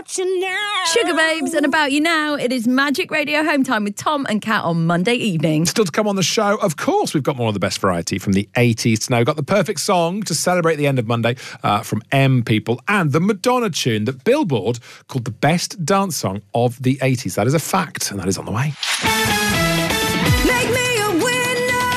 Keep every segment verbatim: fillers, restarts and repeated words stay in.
about you now. Sugar Babes and About You Now. It is Magic Radio Home Time with Tom and Kat on Monday evening. Still to come on the show, of course, we've got more of the best variety from the eighties to now. We've got the perfect song to celebrate the end of Monday uh, from M People, and the Madonna tune that Billboard called the best dance song of the eighties. That is a fact, and that is on the way. Make me a winner!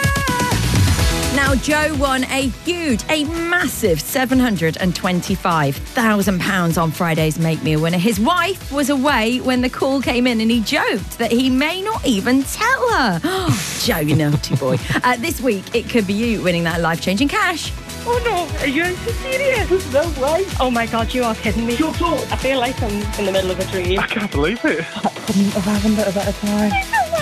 Now, Joe won a huge, a massive seven hundred twenty-five thousand pounds on Friday's Make Me a Winner. His wife was away when the call came in, and he joked that he may not even tell her. Oh, Joe, you naughty boy. Uh, this week, it could be you winning that life-changing cash. Oh no, are you serious? No way. Oh my God, you are kidding me. Shut up. I feel like I'm in the middle of a dream. I can't believe it. I couldn't have happened at a better time.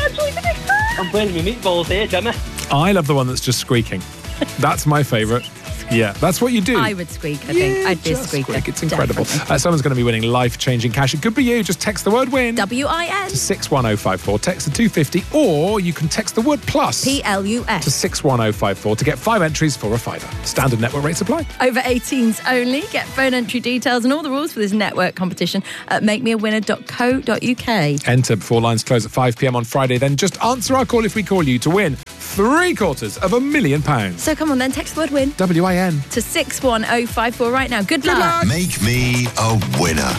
I'm burning my meatballs here, Gemma. I love the one that's just squeaking. That's my favourite. Yeah, that's what you do. I would squeak, I think. Yeah, I'd be a just squeaker. Squeak. It's incredible. Uh, someone's going to be winning life-changing cash. It could be you. Just text the word WIN. W I N. To six one oh five four. Text to two fifty, or you can text the word PLUS. P L U S. To six one oh five four to get five entries for a fiver. Standard network rates apply. Over eighteens only. Get phone entry details and all the rules for this network competition at make me a winner dot co dot uk. Enter before lines close at five p.m. on Friday. Then just answer our call if we call you to win three quarters of a million pounds. So come on then, text the word WIN. W I N. To six one oh five four right now. Good, Good luck. luck. Make me a winner.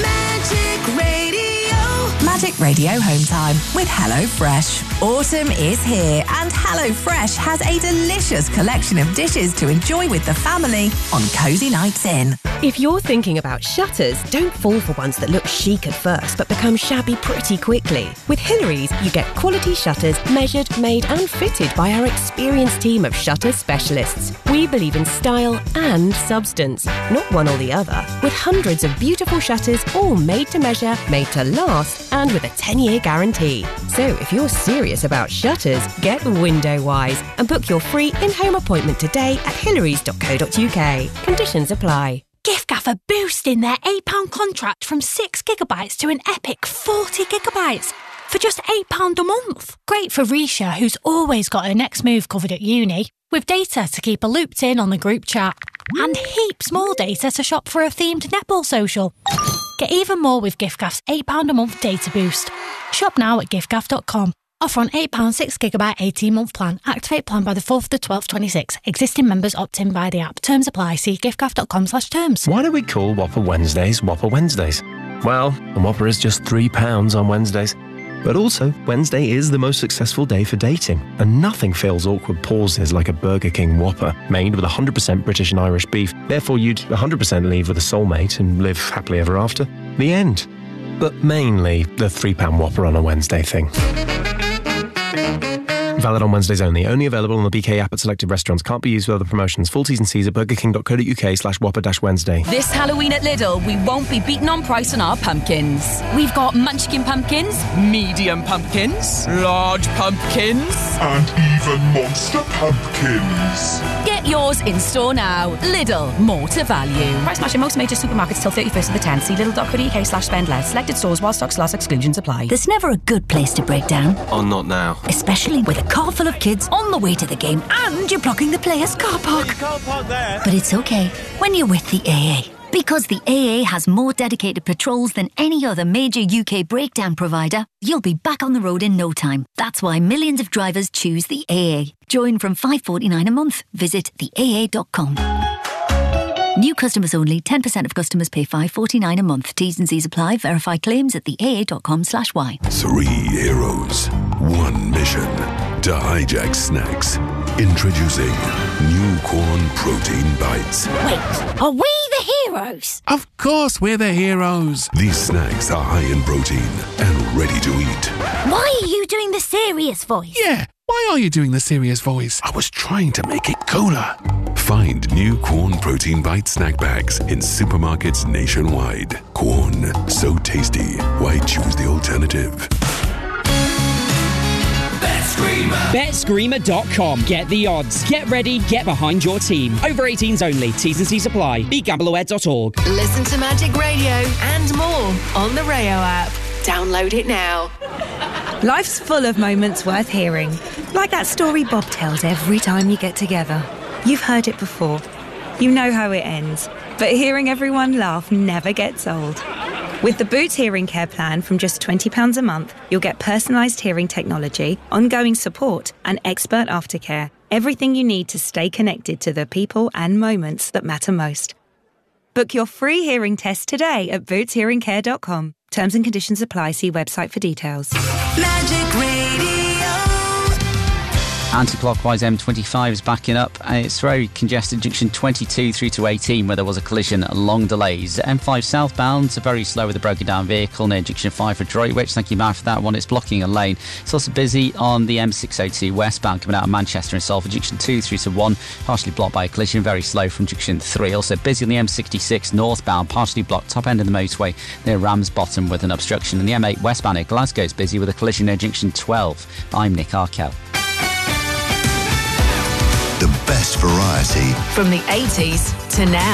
Magic Radio. Magic Radio Home Time with HelloFresh. Autumn is here, and HelloFresh has a delicious collection of dishes to enjoy with the family on Cosy Nights In. If you're thinking about shutters, don't fall for ones that look chic at first but become shabby pretty quickly. With Hillary's, you get quality shutters measured, made and fitted by our experienced team of shutter specialists. We believe in style and substance, not one or the other. With hundreds of beautiful shutters, all made to measure, made to last, and with a ten-year guarantee. So if you're serious about shutters, get window-wise and book your free in-home appointment today at hillarys dot co dot uk. Conditions apply. giffgaff are boosting their eight pound contract from six gigabytes to an epic forty gigabytes for just eight pounds a month. Great for Risha, who's always got her next move covered at uni, with data to keep her looped in on the group chat, and heaps more data to shop for a themed netball social. Get even more with giffgaff's eight pounds a month data boost. Shop now at giffgaff dot com. Offer on eight pounds six gigabyte eighteen month plan. Activate plan by the fourth of the twelfth twenty-six. Existing members opt in via the app. Terms apply. See giffgaff dot com slash terms. Why do we call Whopper Wednesdays Whopper Wednesdays? Well, a Whopper is just three pounds on Wednesdays. But also, Wednesday is the most successful day for dating, and nothing fills awkward pauses like a Burger King Whopper, made with one hundred percent British and Irish beef. Therefore, you'd one hundred percent leave with a soulmate and live happily ever after. The end. But mainly the three pound Whopper on a Wednesday thing. Valid on Wednesdays only. Only available on the B K app at selected restaurants. Can't be used with other promotions. Full T's and C's at burgerking dot co dot uk slash whopper dash Wednesday. This Halloween at Lidl, we won't be beaten on price on our pumpkins. We've got munchkin pumpkins, medium pumpkins, large pumpkins, and even monster pumpkins. Get yours in store now. Lidl, more to value. Price match in most major supermarkets till thirty-first of the tenth. See lidl dot co dot uk slash spend less. Selected stores while stocks last. Exclusions apply. There's never a good place to break down. Oh, not now. Especially with a car full of kids on the way to the game and you're blocking the players' car park. You can't park there. But it's okay when you're with the A A. Because the A A has more dedicated patrols than any other major U K breakdown provider, you'll be back on the road in no time. That's why millions of drivers choose the A A. Join from five pounds forty-nine a month. Visit the A A dot com. New customers only. ten percent of customers pay five pounds forty-nine a month. T's and C's apply. Verify claims at the A A dot com slash Y. Three heroes. One mission. To hijack snacks. Introducing new corn protein bites. Wait, are we the heroes? Of course we're the heroes. These snacks are high in protein and ready to eat. Why are you doing the serious voice? Yeah, why are you doing the serious voice? I was trying to make it cooler. Find new Corn Protein Bite snack bags in supermarkets nationwide. Corn, so tasty. Why choose the alternative? bet screamer dot com. Get the odds. Get ready. Get behind your team. Over eighteens only. T's and C's apply. be gamble aware dot org. Listen to Magic Radio and more on the Rayo app. Download it now. Life's full of moments worth hearing. Like that story Bob tells every time you get together. You've heard it before. You know how it ends. But hearing everyone laugh never gets old. With the Boots Hearing Care plan from just twenty pounds a month, you'll get personalised hearing technology, ongoing support and expert aftercare. Everything you need to stay connected to the people and moments that matter most. Book your free hearing test today at boots hearing care dot com. Terms and conditions apply. See website for details. Magic Radio. Anti-clockwise M twenty-five is backing up. It's very congested, junction twenty-two through to eighteen, where there was a collision, long delays. M five southbound, very slow with a broken down vehicle near junction five for Droitwich. Thank you, Matt, for that one. It's blocking a lane. It's also busy on the M six oh two westbound coming out of Manchester and Salford, junction two through to one, partially blocked by a collision, very slow from junction three. Also busy on the M sixty-six northbound, partially blocked top end of the motorway near Ramsbottom with an obstruction. And the M eight westbound at Glasgow is busy with a collision near junction twelve. I'm Nick Arkell. The best variety From the eighties to now.